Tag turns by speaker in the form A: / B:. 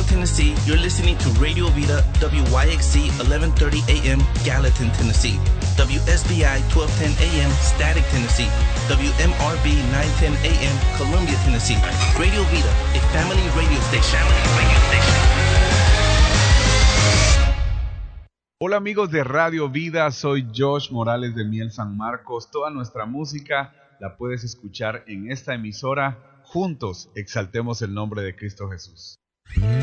A: Tennessee, you're listening to Radio Vida WYXC 1130 AM, Gallatin, Tennessee. WSBI 1210 AM, Static, Tennessee. WMRB 910 AM, Columbia, Tennessee. Radio Vida, a family radio station.
B: Hola amigos de Radio Vida, soy Josh Morales de Miel San Marcos. Toda nuestra música la puedes escuchar en esta emisora. Juntos exaltemos el nombre de Cristo Jesús.